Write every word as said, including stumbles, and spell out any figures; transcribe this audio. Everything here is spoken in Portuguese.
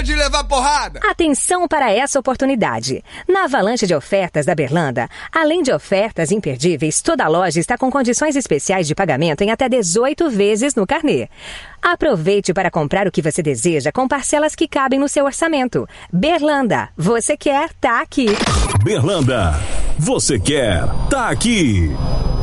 de levar porrada. Atenção para essa oportunidade. Na avalanche de ofertas da Berlanda, além de ofertas imperdíveis, toda loja está com condições especiais de pagamento em até dezoito vezes no carnê. Aproveite para comprar o que você deseja com parcelas que cabem no seu orçamento. Berlanda, você quer, tá aqui. Berlanda, você quer, tá aqui.